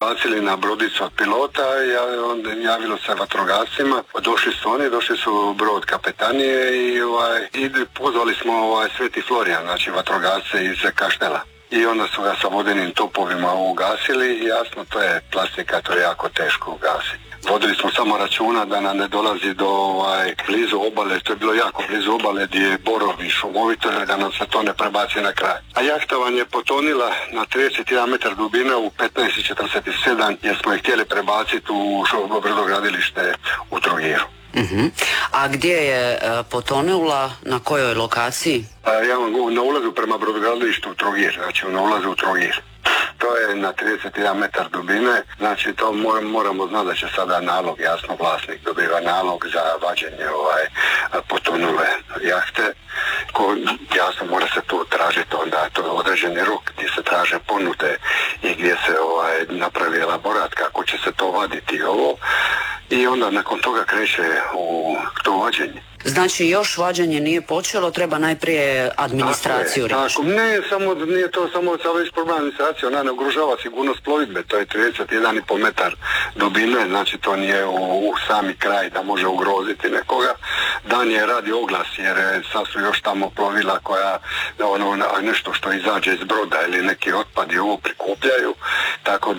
prebacili na brodicu od pilota, onda javilo se vatrogascima, došli su brod kapetanije i pozvali smo Sveti Florijan, znači vatrogasce iz Kaštela. I onda su ga sa vodenim topovima ugasili i jasno, to je plastika, to je jako teško ugasiti. Vodili smo samo računa da nam ne dolazi do blizu obale, to je bilo jako blizu obale gdje je borovi šumovito, da nam se to ne prebaci na kraj. A jahta vam je potonila na 31 metar dubine u 15:47 jer smo je htjeli prebaciti u brodogradilište u Trogiru. Uh-huh. A gdje je potonula, na kojoj lokaciji? Ja vam govorim na ulazu prema brodogradilištu u Trogir, znači na ulazu u Trogir. To je na 31 metar dubine, znači to moramo znati da će sada nalog, jasno vlasnik dobiva nalog za vađenje potonule jahte. Jasno mora se tu tražiti onda to je određeni rok gdje se traže ponude i gdje se napravi elaborat kako će se to vaditi i onda nakon toga kreće u to vađenje. Znači još vađenje nije počelo, treba najprije administraciju riješiti. Nije to samo već problem administracije, ona ne ugrožava sigurnost plovidbe, to je 31,5 metar dubine, znači to nije u sami kraj da može ugroziti nekoga. Dan je radi oglas jer sad su još tamo plovila koja nešto što izađe iz broda ili neki otpadi ovo prikupljaju, tako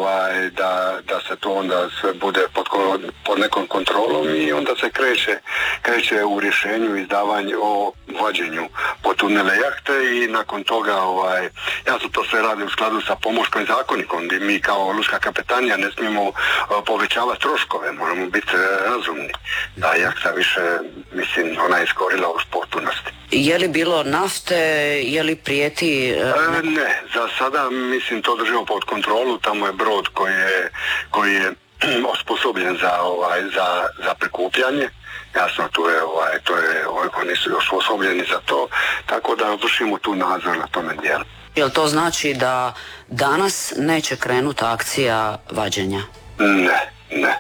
da se to onda sve bude pod nekom kontrolom i onda se kreće u rješenju izdavanju o vađenju potonule jahte i nakon toga jasno to sve radi u skladu sa Pomorskim zakonikom gdje mi kao lučka kapetanija ne smijemo povećavati troškove, moramo biti razumni da jahta više, mislim, ona je iskorila u potpunosti. Je li bilo nafte, je li prijeti? Ne, za sada mislim to držimo pod kontrolu, tamo je brod koji je osposobljen za prikupljanje. Jasno, oni su još osposobljeni za to, tako da vršimo tu nadzor na tome dijelu. Jel to znači da danas neće krenuti akcija vađenja? Ne,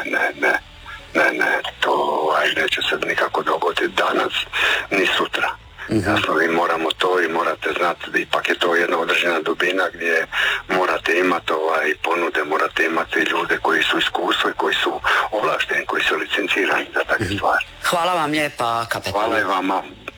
to neće se nikako dogoditi danas ni sutra. Jasno, vi moramo to i morate znati, ipak je to jedna određena dubina gdje morate imati ponude, morate imati ljude koji su iskustvo i koji su ovlašteni, koji su licencirani za takve stvari. Hvala vam lijepa, kapetan. Hvala i vama.